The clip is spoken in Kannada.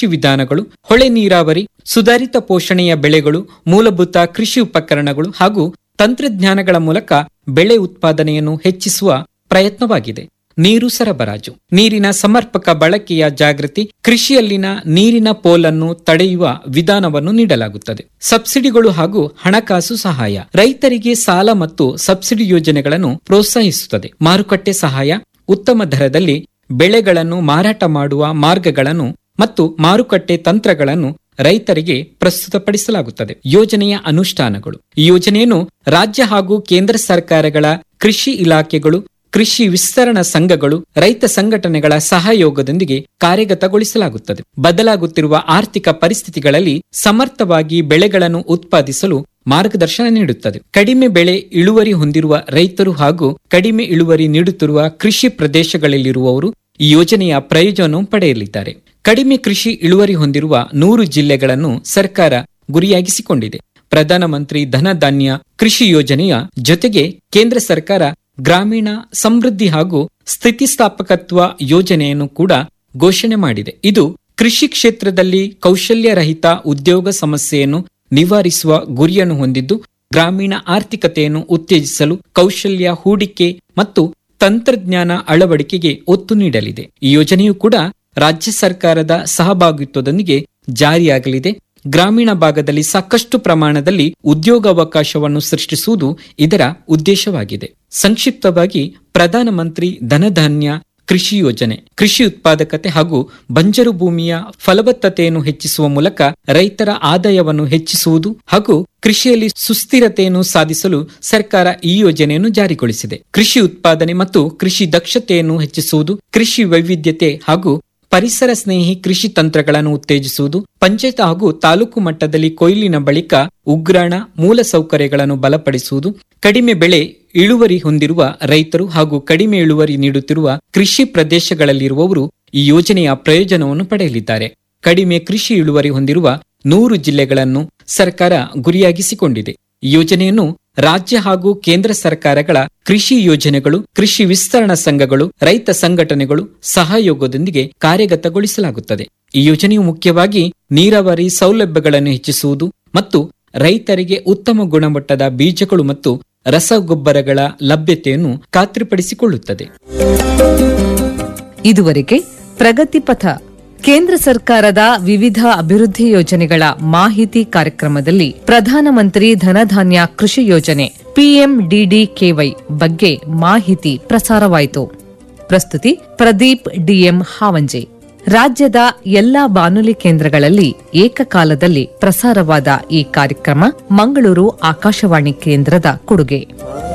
ಕೃಷಿ ವಿಧಾನಗಳು, ಹೊಳೆ ನೀರಾವರಿ, ಸುಧಾರಿತ ಪೋಷಣೆಯ ಬೆಳೆಗಳು, ಮೂಲಭೂತ ಕೃಷಿ ಉಪಕರಣಗಳು ಹಾಗೂ ತಂತ್ರಜ್ಞಾನಗಳ ಮೂಲಕ ಬೆಳೆ ಉತ್ಪಾದನೆಯನ್ನು ಹೆಚ್ಚಿಸುವ ಪ್ರಯತ್ನವಾಗಿದೆ. ನೀರು ಸರಬರಾಜು, ನೀರಿನ ಸಮರ್ಪಕ ಬಳಕೆಯ ಜಾಗೃತಿ, ಕೃಷಿಯಲ್ಲಿನ ನೀರಿನ ಪೋಲನ್ನು ತಡೆಯುವ ವಿಧಾನವನ್ನು ನೀಡಲಾಗುತ್ತದೆ. ಸಬ್ಸಿಡಿಗಳು ಹಾಗೂ ಹಣಕಾಸು ಸಹಾಯ, ರೈತರಿಗೆ ಸಾಲ ಮತ್ತು ಸಬ್ಸಿಡಿ ಯೋಜನೆಗಳನ್ನು ಪ್ರೋತ್ಸಾಹಿಸುತ್ತದೆ. ಮಾರುಕಟ್ಟೆ ಸಹಾಯ, ಉತ್ತಮ ದರದಲ್ಲಿ ಬೆಳೆಗಳನ್ನು ಮಾರಾಟ ಮಾಡುವ ಮಾರ್ಗಗಳನ್ನು ಮತ್ತು ಮಾರುಕಟ್ಟೆ ತಂತ್ರಗಳನ್ನು ರೈತರಿಗೆ ಪ್ರಸ್ತುತಪಡಿಸಲಾಗುತ್ತದೆ. ಯೋಜನೆಯ ಅನುಷ್ಠಾನಗಳು, ಈ ಯೋಜನೆಯನ್ನು ರಾಜ್ಯ ಹಾಗೂ ಕೇಂದ್ರ ಸರ್ಕಾರಗಳ ಕೃಷಿ ಇಲಾಖೆಗಳು, ಕೃಷಿ ವಿಸ್ತರಣಾ ಸಂಘಗಳು, ರೈತ ಸಂಘಟನೆಗಳ ಸಹಯೋಗದೊಂದಿಗೆ ಕಾರ್ಯಗತಗೊಳಿಸಲಾಗುತ್ತದೆ. ಬದಲಾಗುತ್ತಿರುವ ಆರ್ಥಿಕ ಪರಿಸ್ಥಿತಿಗಳಲ್ಲಿ ಸಮರ್ಥವಾಗಿ ಬೆಳೆಗಳನ್ನು ಉತ್ಪಾದಿಸಲು ಮಾರ್ಗದರ್ಶನ ನೀಡುತ್ತದೆ. ಕಡಿಮೆ ಬೆಳೆ ಇಳುವರಿ ಹೊಂದಿರುವ ರೈತರು ಹಾಗೂ ಕಡಿಮೆ ಇಳುವರಿ ನೀಡುತ್ತಿರುವ ಕೃಷಿ ಪ್ರದೇಶಗಳಲ್ಲಿರುವವರು ಈ ಯೋಜನೆಯ ಪ್ರಯೋಜನವನ್ನು ಪಡೆಯಲಿದ್ದಾರೆ. ಕಡಿಮೆ ಕೃಷಿ ಇಳುವರಿ ಹೊಂದಿರುವ 100 ಜಿಲ್ಲೆಗಳನ್ನು ಸರ್ಕಾರ ಗುರಿಯಾಗಿಸಿಕೊಂಡಿದೆ. ಪ್ರಧಾನಮಂತ್ರಿ ಧನಧಾನ್ಯ ಕೃಷಿ ಯೋಜನೆಯ ಜೊತೆಗೆ ಕೇಂದ್ರ ಸರ್ಕಾರ ಗ್ರಾಮೀಣ ಸಮೃದ್ಧಿ ಹಾಗೂ ಸ್ಥಿತಿಸ್ಥಾಪಕತ್ವ ಯೋಜನೆಯನ್ನು ಕೂಡ ಘೋಷಣೆ ಮಾಡಿದೆ. ಇದು ಕೃಷಿ ಕ್ಷೇತ್ರದಲ್ಲಿ ಕೌಶಲ್ಯರಹಿತ ಉದ್ಯೋಗ ಸಮಸ್ಯೆಯನ್ನು ನಿವಾರಿಸುವ ಗುರಿಯನ್ನು ಹೊಂದಿದ್ದು, ಗ್ರಾಮೀಣ ಆರ್ಥಿಕತೆಯನ್ನು ಉತ್ತೇಜಿಸಲು ಕೌಶಲ್ಯ ಹೂಡಿಕೆ ಮತ್ತು ತಂತ್ರಜ್ಞಾನ ಅಳವಡಿಕೆಗೆ ಒತ್ತು ನೀಡಲಿದೆ. ಈ ಯೋಜನೆಯು ಕೂಡ ರಾಜ್ಯ ಸರ್ಕಾರದ ಸಹಭಾಗಿತ್ವದೊಂದಿಗೆ ಜಾರಿಯಾಗಲಿದೆ. ಗ್ರಾಮೀಣ ಭಾಗದಲ್ಲಿ ಸಾಕಷ್ಟು ಪ್ರಮಾಣದಲ್ಲಿ ಉದ್ಯೋಗಾವಕಾಶವನ್ನು ಸೃಷ್ಟಿಸುವುದು ಇದರ ಉದ್ದೇಶವಾಗಿದೆ. ಸಂಕ್ಷಿಪ್ತವಾಗಿ, ಪ್ರಧಾನಮಂತ್ರಿ ಧನಧಾನ್ಯ ಕೃಷಿ ಯೋಜನೆ ಕೃಷಿ ಉತ್ಪಾದಕತೆ ಹಾಗೂ ಬಂಜರು ಭೂಮಿಯ ಫಲವತ್ತತೆಯನ್ನು ಹೆಚ್ಚಿಸುವ ಮೂಲಕ ರೈತರ ಆದಾಯವನ್ನು ಹೆಚ್ಚಿಸುವುದು ಹಾಗೂ ಕೃಷಿಯಲ್ಲಿ ಸುಸ್ಥಿರತೆಯನ್ನು ಸಾಧಿಸಲು ಸರ್ಕಾರ ಈ ಯೋಜನೆಯನ್ನು ಜಾರಿಗೊಳಿಸಿದೆ. ಕೃಷಿ ಉತ್ಪಾದನೆ ಮತ್ತು ಕೃಷಿ ದಕ್ಷತೆಯನ್ನು ಹೆಚ್ಚಿಸುವುದು, ಕೃಷಿ ವೈವಿಧ್ಯತೆ ಹಾಗೂ ಪರಿಸರ ಸ್ನೇಹಿ ಕೃಷಿ ತಂತ್ರಗಳನ್ನು ಉತ್ತೇಜಿಸುವುದು, ಪಂಚಾಯತ್ ಹಾಗೂ ತಾಲೂಕು ಮಟ್ಟದಲ್ಲಿ ಕೊಯ್ಲಿನ ಬಳಿಕ ಉಗ್ರಾಣ ಮೂಲಸೌಕರ್ಯಗಳನ್ನು ಬಲಪಡಿಸುವುದು, ಕಡಿಮೆ ಬೆಳೆ ಇಳುವರಿ ಹೊಂದಿರುವ ರೈತರು ಹಾಗೂ ಕಡಿಮೆ ಇಳುವರಿ ನೀಡುತ್ತಿರುವ ಕೃಷಿ ಪ್ರದೇಶಗಳಲ್ಲಿರುವವರು ಈ ಯೋಜನೆಯ ಪ್ರಯೋಜನವನ್ನು ಪಡೆಯಲಿದ್ದಾರೆ. ಕಡಿಮೆ ಕೃಷಿ ಇಳುವರಿ ಹೊಂದಿರುವ 100 ಜಿಲ್ಲೆಗಳನ್ನು ಸರ್ಕಾರ ಗುರಿಯಾಗಿಸಿಕೊಂಡಿದೆ. ಈ ಯೋಜನೆಯನ್ನು ರಾಜ್ಯ ಹಾಗೂ ಕೇಂದ್ರ ಸರ್ಕಾರಗಳ ಕೃಷಿ ಯೋಜನೆಗಳು, ಕೃಷಿ ವಿಸ್ತರಣಾ ಸಂಘಗಳು, ರೈತ ಸಂಘಟನೆಗಳು ಸಹಯೋಗದೊಂದಿಗೆ ಕಾರ್ಯಗತಗೊಳಿಸಲಾಗುತ್ತದೆ. ಈ ಯೋಜನೆಯು ಮುಖ್ಯವಾಗಿ ನೀರಾವರಿ ಸೌಲಭ್ಯಗಳನ್ನು ಹೆಚ್ಚಿಸುವುದು ಮತ್ತು ರೈತರಿಗೆ ಉತ್ತಮ ಗುಣಮಟ್ಟದ ಬೀಜಗಳು ಮತ್ತು ರಸಗೊಬ್ಬರಗಳ ಲಭ್ಯತೆಯನ್ನು ಖಾತ್ರಿಪಡಿಸಿಕೊಳ್ಳುತ್ತದೆ. ಇದುವರೆಗೆ ಪ್ರಗತಿಪಥ ಕೇಂದ್ರ ಸರ್ಕಾರದ ವಿವಿಧ ಅಭಿವೃದ್ಧಿ ಯೋಜನೆಗಳ ಮಾಹಿತಿ ಕಾರ್ಯಕ್ರಮದಲ್ಲಿ ಪ್ರಧಾನಮಂತ್ರಿ ಧನಧಾನ್ಯ ಕೃಷಿ ಯೋಜನೆ ಪಿಎಂಡಿಡಿಕೆವೈ ಬಗ್ಗೆ ಮಾಹಿತಿ ಪ್ರಸಾರವಾಯಿತು. ಪ್ರಸ್ತುತಿ ಪ್ರದೀಪ್ ಡಿಎಂ ಹಾವಂಜೆ. ರಾಜ್ಯದ ಎಲ್ಲಾ ಬಾನುಲಿ ಕೇಂದ್ರಗಳಲ್ಲಿ ಏಕಕಾಲದಲ್ಲಿ ಪ್ರಸಾರವಾದ ಈ ಕಾರ್ಯಕ್ರಮ ಮಂಗಳೂರು ಆಕಾಶವಾಣಿ ಕೇಂದ್ರದ ಕೊಡುಗೆ.